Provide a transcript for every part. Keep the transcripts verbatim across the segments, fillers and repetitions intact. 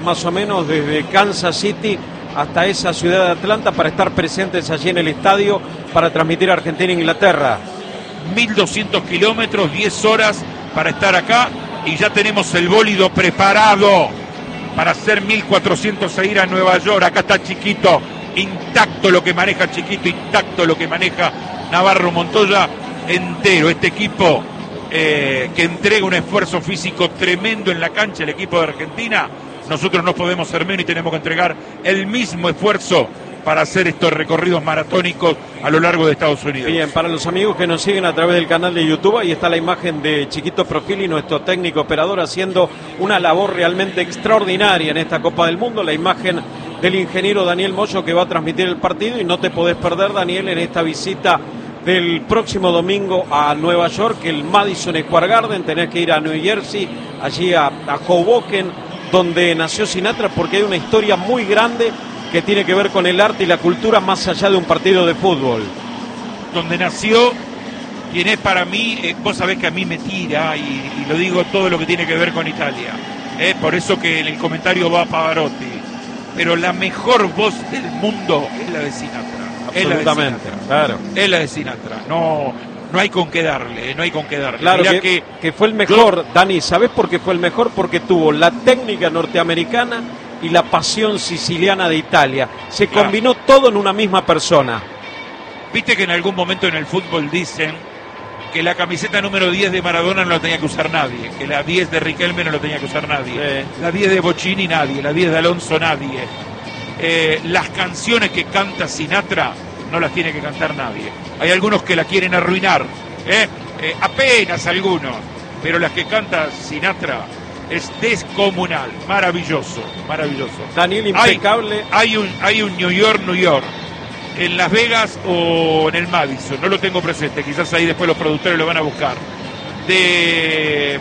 más o menos desde Kansas City hasta esa ciudad de Atlanta para estar presentes allí en el estadio para transmitir Argentina-Inglaterra. mil doscientos kilómetros, diez horas para estar acá y ya tenemos el bólido preparado para hacer mil cuatrocientos e ir a Nueva York. Acá está Chiquito, intacto lo que maneja Chiquito, intacto lo que maneja Navarro Montoya, entero. Este equipo eh, que entrega un esfuerzo físico tremendo en la cancha, el equipo de Argentina. Nosotros no podemos ser menos y tenemos que entregar el mismo esfuerzo para hacer estos recorridos maratónicos a lo largo de Estados Unidos. Bien, para los amigos que nos siguen a través del canal de YouTube, ahí está la imagen de Chiquito Profili, nuestro técnico operador, haciendo una labor realmente extraordinaria en esta Copa del Mundo. La imagen del ingeniero Daniel Moyo, que va a transmitir el partido, y no te podés perder, Daniel, en esta visita del próximo domingo a Nueva York, el Madison Square Garden. Tenés que ir a New Jersey, allí a, a Hoboken, donde nació Sinatra, porque hay una historia muy grande que tiene que ver con el arte y la cultura más allá de un partido de fútbol. Donde nació quien es para mí, eh, vos sabés que a mí me tira, y, y lo digo todo lo que tiene que ver con Italia, eh, por eso que en el comentario va Pavarotti, pero la mejor voz del mundo es la de Sinatra. Absolutamente, es la de Sinatra, claro. Es la de Sinatra, no, no hay con qué darle, no hay con qué darle. Claro que, que, que fue el mejor, yo... Dani, ¿sabés por qué fue el mejor? Porque tuvo la técnica norteamericana y la pasión siciliana de Italia. Se claro. combinó todo en una misma persona. Viste que en algún momento en el fútbol dicen que la camiseta número diez de Maradona no la tenía que usar nadie, que la diez de Riquelme no la tenía que usar nadie, sí. La diez de Bocini nadie, la diez de Alonso nadie. Eh, las canciones que canta Sinatra no las tiene que cantar nadie. Hay algunos que la quieren arruinar, ¿eh? Eh, apenas algunos, pero las que canta Sinatra es descomunal, maravilloso, maravilloso. Daniel, impecable. Hay, hay, un, hay un New York, New York, en Las Vegas o en el Madison, no lo tengo presente, quizás ahí después los productores lo van a buscar, de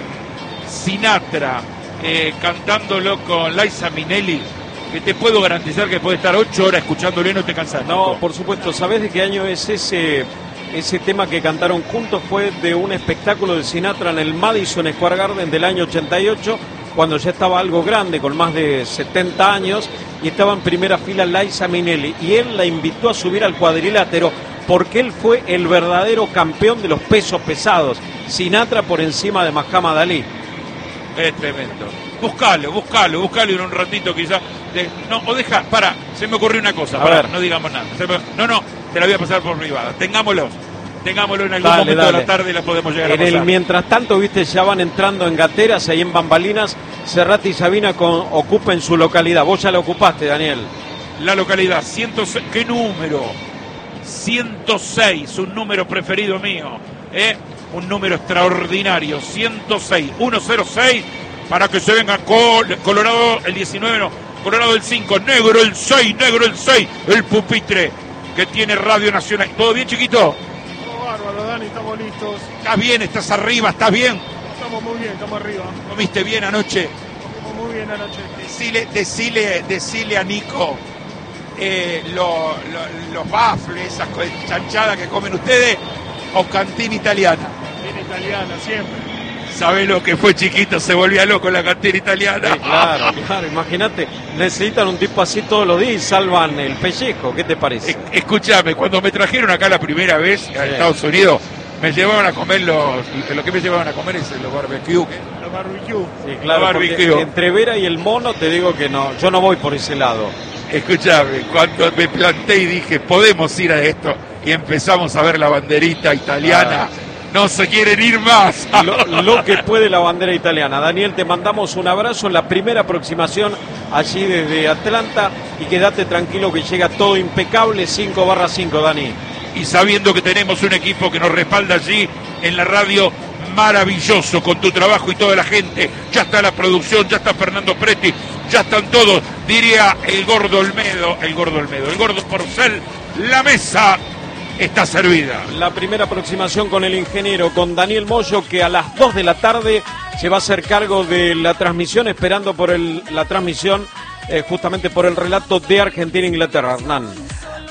Sinatra eh, cantándolo con Liza Minnelli, que te puedo garantizar que puede estar ocho horas escuchándolo y no te cansas. No, por supuesto. ¿Sabés de qué año es ese, ese tema que cantaron juntos? Fue de un espectáculo de Sinatra en el Madison Square Garden del año ochenta y ocho, cuando ya estaba algo grande, con más de setenta años, y estaba en primera fila Liza Minnelli, y él la invitó a subir al cuadrilátero porque él fue el verdadero campeón de los pesos pesados. Sinatra por encima de Muhammad Ali. Es tremendo. Buscalo, buscalo, buscalo en un ratito quizás. De, no, o deja, para, se me ocurrió una cosa, para, no digamos nada. Me, no, no, te la voy a pasar por privada. Tengámoslo, tengámoslo en algún dale, momento dale. de la tarde y la podemos llegar en a pasar. El, mientras tanto, viste, ya van entrando en gateras, ahí en bambalinas. Cerrati y Sabina con, ocupen su localidad. Vos ya la ocupaste, Daniel. La localidad, ciento seis, ¿qué número? ciento seis, un número preferido mío, ¿eh? Un número extraordinario, ciento seis, ciento seis, para que se venga Col Colorado el diecinueve, no, Colorado el cinco, negro el seis, negro el seis, el pupitre que tiene Radio Nacional. ¿Todo bien, Chiquito? Todo bárbaro, Dani, estamos listos. ¿Estás bien? ¿Estás arriba? ¿Estás bien? Estamos muy bien, estamos arriba. ¿Comiste bien anoche? Comimos muy bien anoche. Decile, decile, decile a Nico eh, lo, lo, los baffles, esas chanchadas que comen ustedes, o cantina italiana. Cantina italiana, siempre. ¿Sabés lo que fue, Chiquito? Se volvía loco en la cantina italiana. Sí, claro, claro, imagínate, necesitan un tipo así todos los días y salvan el pellejo. ¿Qué te parece? Es, escúchame, cuando me trajeron acá la primera vez a sí. Estados Unidos, me llevaban a comer los... Lo que me llevaban a comer es los barbecue. Los barbecue. Sí, claro, barbecue. Entre Vera y el mono te digo que no, yo no voy por ese lado. Escúchame, cuando me planté y dije, podemos ir a esto, y empezamos a ver la banderita italiana... Ah. No se quieren ir más. Lo, lo que puede la bandera italiana. Daniel, te mandamos un abrazo en la primera aproximación allí desde Atlanta y quédate tranquilo que llega todo impecable, cinco barra cinco, Dani. Y sabiendo que tenemos un equipo que nos respalda allí en la radio, maravilloso con tu trabajo y toda la gente. Ya está la producción, ya está Fernando Preti, ya están todos, diría el gordo Olmedo, el gordo Olmedo, el gordo Porcel, la mesa está servida. La primera aproximación con el ingeniero, con Daniel Moyo, que a las dos de la tarde se va a hacer cargo de la transmisión, esperando por el, la transmisión, eh, justamente por el relato de Argentina-Inglaterra. Hernán.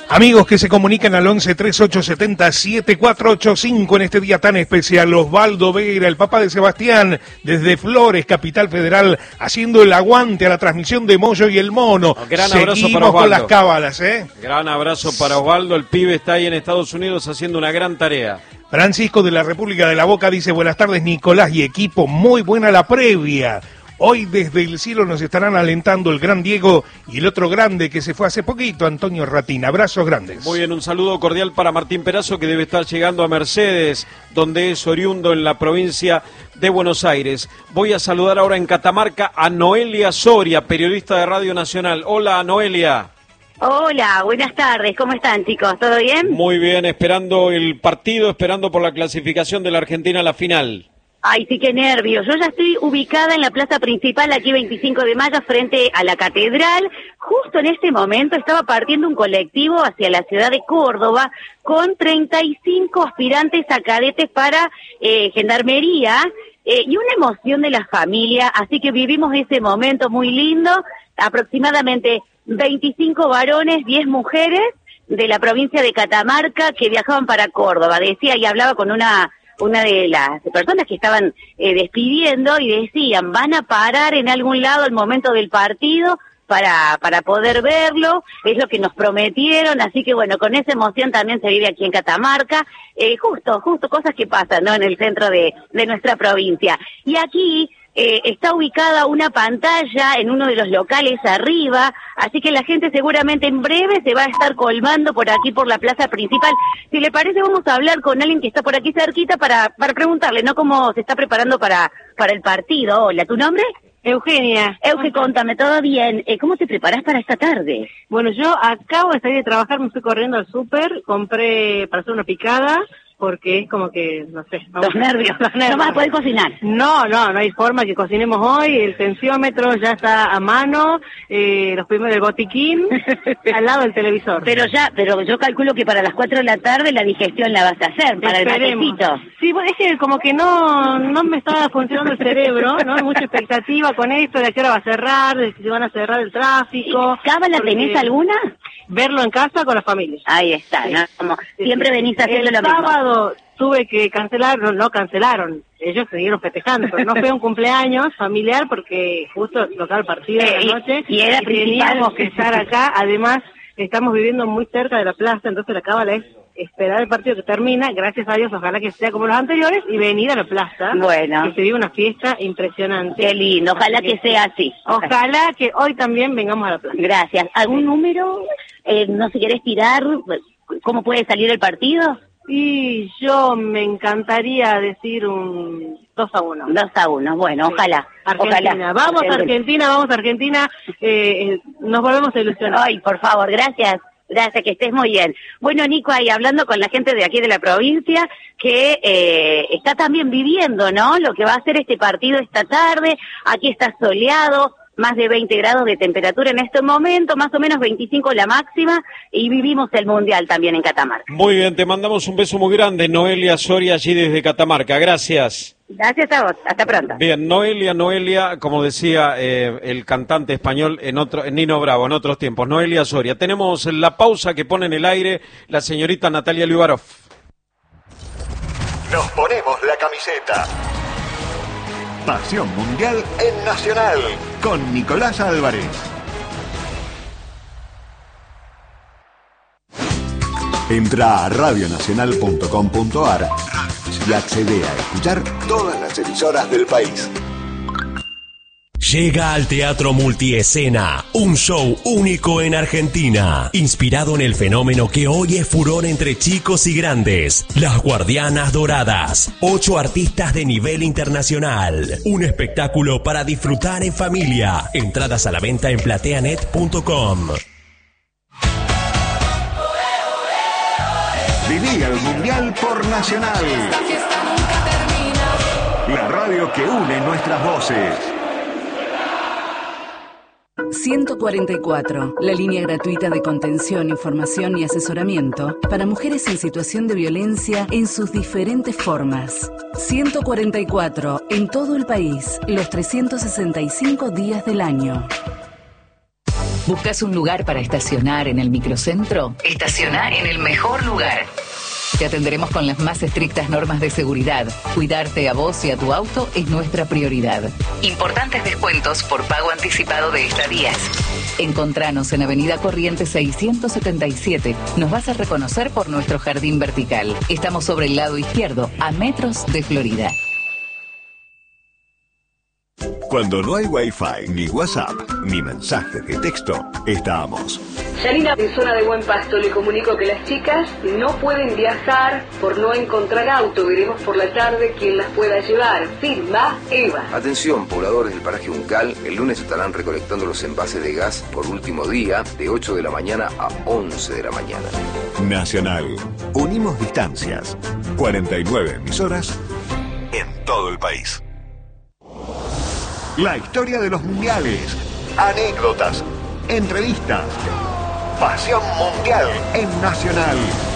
Amigos que se comunican al once treinta y ocho setenta siete cuatro ocho cinco en este día tan especial. Osvaldo Vera, el papá de Sebastián, desde Flores, Capital Federal, haciendo el aguante a la transmisión de Moyo y el Mono. Gran abrazo Seguimos para Osvaldo. con las cábalas, ¿eh? Gran abrazo para Osvaldo, el pibe está ahí en Estados Unidos haciendo una gran tarea. Francisco de la República de la Boca dice, buenas tardes Nicolás y equipo, muy buena la previa. Hoy desde el cielo nos estarán alentando el gran Diego y el otro grande que se fue hace poquito, Antonio Ratín. Abrazos grandes. Muy bien, un saludo cordial para Martín Perazo, que debe estar llegando a Mercedes, donde es oriundo en la provincia de Buenos Aires. Voy a saludar ahora en Catamarca a Noelia Soria, periodista de Radio Nacional. Hola, Noelia. Hola, buenas tardes. ¿Cómo están, chicos? ¿Todo bien? Muy bien, esperando el partido, esperando por la clasificación de la Argentina a la final. Ay, sí, qué nervios. Yo ya estoy ubicada en la plaza principal, aquí veinticinco de mayo, frente a la catedral. Justo en este momento estaba partiendo un colectivo hacia la ciudad de Córdoba con treinta y cinco aspirantes a cadetes para eh, gendarmería eh, y una emoción de la familia. Así que vivimos ese momento muy lindo. Aproximadamente veinticinco varones, diez mujeres de la provincia de Catamarca que viajaban para Córdoba. Decía y hablaba con una... una de las personas que estaban eh, despidiendo y decían, van a parar en algún lado el momento del partido para para poder verlo, es lo que nos prometieron, así que bueno, con esa emoción también se vive aquí en Catamarca, eh, justo, justo cosas que pasan, ¿no?, en el centro de, de nuestra provincia. Y aquí eh, está ubicada una pantalla en uno de los locales arriba, así que la gente seguramente en breve se va a estar colmando por aquí, por la plaza principal. Si le parece, vamos a hablar con alguien que está por aquí cerquita para para preguntarle, ¿no?, cómo se está preparando para para el partido. Hola, ¿tu nombre? Eugenia. Euge, contame, ¿todo bien? Eh, ¿Cómo te preparás para esta tarde? Bueno, yo acabo de salir de trabajar, me fui corriendo al súper, compré para hacer una picada, porque es como que, no sé... Los nervios, los nervios. ¿No vas a poder cocinar? No, no, no hay forma que cocinemos hoy, el tensiómetro ya está a mano, eh, los primeros del botiquín, al lado del televisor. Pero ya, pero yo calculo que para las cuatro de la tarde la digestión la vas a hacer, para Esperemos. el matecito. Sí, bueno, es que como que no no me está funcionando el cerebro, ¿no? Hay mucha expectativa con esto, de a qué hora va a cerrar, de si se van a cerrar el tráfico. ¿Cábala porque... tenés alguna? Verlo en casa con la familia. Ahí está, sí. ¿no? Como sí, siempre sí. venís haciendo el lo mismo. El sábado tuve que cancelar, no, no cancelaron, ellos siguieron festejando, pero no fue un cumpleaños familiar porque justo tocaba el partido Eh, de la noche y, y era principal. teníamos que estar acá, además estamos viviendo muy cerca de la plaza, entonces la cábala es esperar el partido que termina, gracias a Dios, ojalá que sea como los anteriores, y venir a la plaza, bueno, que se vive una fiesta impresionante. Qué lindo, ojalá que sea así. Ojalá que hoy también vengamos a la plaza. Gracias. ¿Algún número? Eh, no sé, ¿querés tirar? ¿Cómo puede salir el partido? Y yo me encantaría decir un dos a uno. dos a uno, bueno, sí. ojalá. Argentina, ojalá. vamos a Argentina, vamos a Argentina, eh, eh, nos volvemos a ilusionar. Ay, por favor, gracias. Gracias, que estés muy bien. Bueno, Nico, ahí hablando con la gente de aquí de la provincia, que eh, está también viviendo, ¿no?, lo que va a ser este partido esta tarde. Aquí está soleado, más de veinte grados de temperatura en este momento, más o menos veinticinco la máxima, y vivimos el Mundial también en Catamarca. Muy bien, te mandamos un beso muy grande, Noelia Soria, allí desde Catamarca. Gracias. Gracias a vos, hasta pronto. Bien, Noelia, Noelia, como decía eh, el cantante español en otro, en Nino Bravo, en otros tiempos, Noelia Soria. Tenemos la pausa que pone en el aire la señorita Natalia Liubarov. Nos ponemos la camiseta. Pasión Mundial en Nacional, con Nicolás Álvarez. Entra a radio nacional punto com punto a r y accede a escuchar todas las emisoras del país. Llega al Teatro Multiescena, un show único en Argentina, inspirado en el fenómeno que hoy es furor entre chicos y grandes, Las Guardianas Doradas, ocho artistas de nivel internacional, un espectáculo para disfrutar en familia, entradas a la venta en plateanet punto com. Viví el Mundial por Nacional. La radio que une nuestras voces. ciento cuarenta y cuatro, la línea gratuita de contención, información y asesoramiento para mujeres en situación de violencia en sus diferentes formas. ciento cuarenta y cuatro, en todo el país, los trescientos sesenta y cinco días del año. ¿Buscas un lugar para estacionar en el microcentro? Estaciona en el mejor lugar. Te atenderemos con las más estrictas normas de seguridad. Cuidarte a vos y a tu auto es nuestra prioridad. Importantes descuentos por pago anticipado de estadías. Encontranos en Avenida Corrientes seiscientos setenta y siete. Nos vas a reconocer por nuestro jardín vertical. Estamos sobre el lado izquierdo, a metros de Florida. Cuando no hay Wi-Fi, ni WhatsApp, ni mensajes de texto, estamos. Yanina, en zona de Buen Pasto, le comunico que las chicas no pueden viajar por no encontrar auto. Veremos por la tarde quién las pueda llevar. Firma Eva. Atención, pobladores del paraje Uncal, el lunes estarán recolectando los envases de gas por último día, de ocho de la mañana a once de la mañana. Nacional. Unimos distancias. cuarenta y nueve emisoras en todo el país. La historia de los mundiales. Anécdotas. Entrevistas. Pasión mundial en Nacional.